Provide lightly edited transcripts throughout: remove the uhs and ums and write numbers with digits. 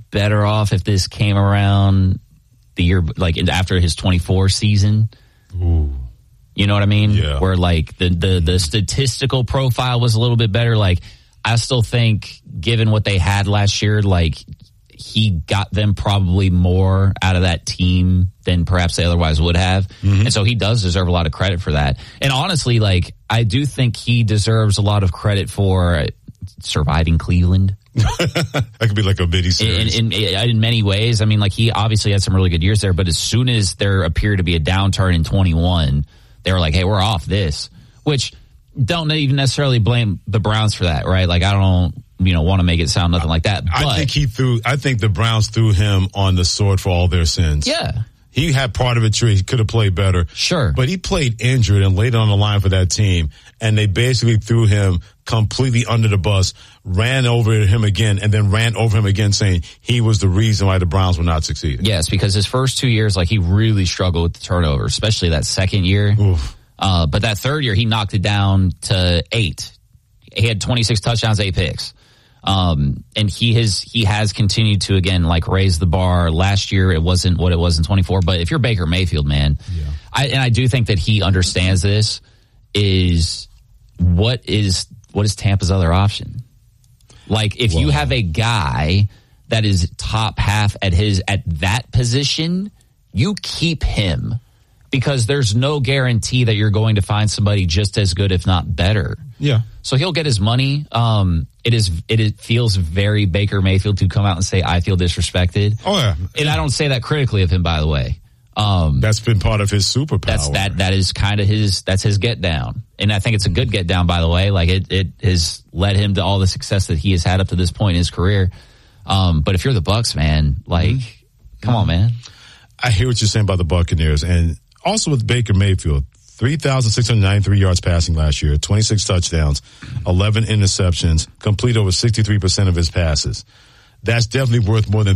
better off if this came around the year, like after his 24 season. Ooh. You know what I mean? Yeah. Where like the statistical profile was a little bit better. Like I still think, given what they had last year, like he got them probably more out of that team than perhaps they otherwise would have. Mm-hmm. And so he does deserve a lot of credit for that. And honestly, like I do think he deserves a lot of credit for surviving Cleveland. That could be like a mini series. In many ways. I mean, like he obviously had some really good years there, but as soon as there appeared to be a downturn in 21, they were like, hey, we're off this, which don't even necessarily blame the Browns for that, right? Like I don't, want to make it sound nothing like that. But I think the Browns threw him on the sword for all their sins. Yeah. He had part of it true. He could have played better. Sure. But he played injured and laid on the line for that team. And they basically threw him completely under the bus, ran over him again, and then ran over him again, saying he was the reason why the Browns were not succeeding. Yes, because his first 2 years, like he really struggled with the turnover, especially that second year. Oof. But that third year, he knocked it down to 8. He had 26 touchdowns, 8 picks. And he has continued to, again, like raise the bar. Last year, it wasn't what it was in 24. But if you're Baker Mayfield, man, I do think that he understands this is what is Tampa's other option? Like if you have a guy that is top half at that position, you keep him. Because there's no guarantee that you're going to find somebody just as good, if not better. Yeah. So he'll get his money. It feels very Baker Mayfield to come out and say, I feel disrespected. Oh, yeah. And I don't say that critically of him, by the way. That's been part of his superpower. That is kind of that's his get down. And I think it's a good get down, by the way. Like it has led him to all the success that he has had up to this point in his career. But if you're the Bucs, man, like, come on, man. I hear what you're saying about the Buccaneers. And also with Baker Mayfield, 3,693 yards passing last year, 26 touchdowns, 11 interceptions, complete over 63% of his passes. That's definitely worth more than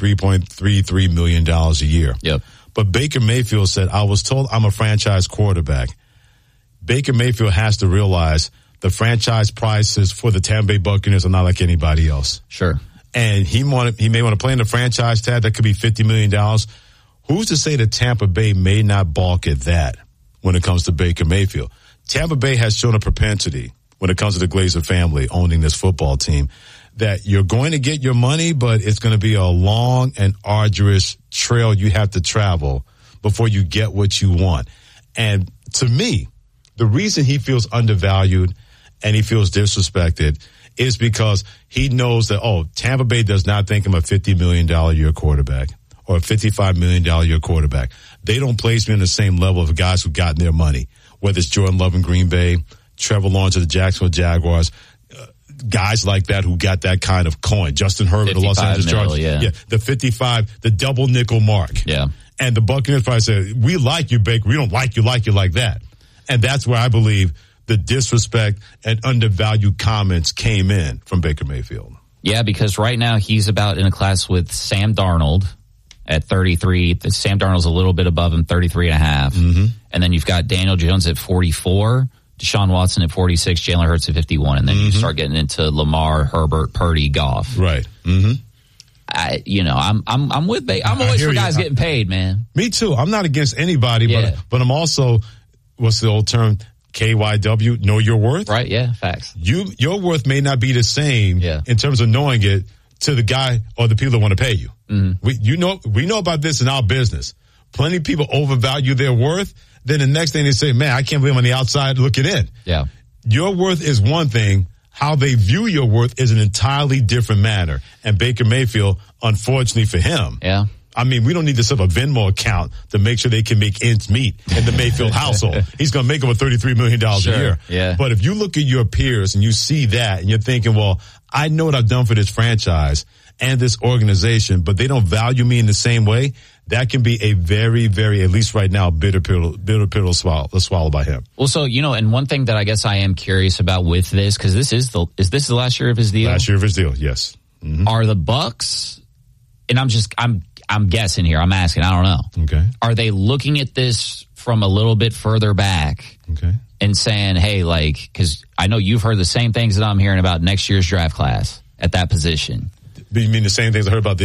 $33.33 million a year. Yep. But Baker Mayfield said, I was told I'm a franchise quarterback. Baker Mayfield has to realize the franchise prices for the Tampa Bay Buccaneers are not like anybody else. Sure. And he may want to play in the franchise tag. That could be $50 million. Who's to say that Tampa Bay may not balk at that when it comes to Baker Mayfield? Tampa Bay has shown a propensity when it comes to the Glazer family owning this football team that you're going to get your money, but it's going to be a long and arduous trail you have to travel before you get what you want. And to me, the reason he feels undervalued and he feels disrespected is because he knows that, Tampa Bay does not think I'm a $50 million a year quarterback or a $55 million a year quarterback. They don't place me on the same level of guys who've gotten their money, whether it's Jordan Love in Green Bay, Trevor Lawrence of the Jacksonville Jaguars, guys like that who got that kind of coin. Justin Herbert, the Los Angeles Chargers. Yeah, the 55, the double nickel mark. Yeah. And the Buccaneers probably said, we like you, Baker. We don't like you like that. And that's where I believe the disrespect and undervalued comments came in from Baker Mayfield. Yeah, because right now he's about in a class with Sam Darnold at 33. Sam Darnold's a little bit above him, 33 and a half. Mm-hmm. And then you've got Daniel Jones at 44, Deshaun Watson at 46, Jalen Hurts at 51. And then you start getting into Lamar, Herbert, Purdy, Goff. Right. Mm-hmm. I'm with Baker. I'm always for guys getting paid, man. Me too. I'm not against anybody, but I'm also, what's the old term? KYW, know your worth? Right, yeah, facts. Your worth may not be the same in terms of knowing it to the guy or the people that want to pay you. Mm-hmm. We know about this in our business. Plenty of people overvalue their worth. Then the next thing they say, man, I can't believe I'm on the outside looking in. Yeah. Your worth is one thing. How they view your worth is an entirely different matter. And Baker Mayfield, unfortunately for him, I mean, we don't need to set up a Venmo account to make sure they can make ends meet in the Mayfield household. He's going to make over $33 million a year. Yeah. But if you look at your peers and you see that and you're thinking, well, I know what I've done for this franchise and this organization, but they don't value me in the same way, that can be a very, very, at least right now, bitter pill to swallow by him. Well, so, and one thing that I guess I am curious about with this, because is this the last year of his deal? Last year of his deal, yes. Mm-hmm. Are the Bucs, and I'm guessing here, I'm asking, I don't know. Okay. Are they looking at this from a little bit further back? Okay. And saying, hey, like, because I know you've heard the same things that I'm hearing about next year's draft class at that position. You mean the same things I heard about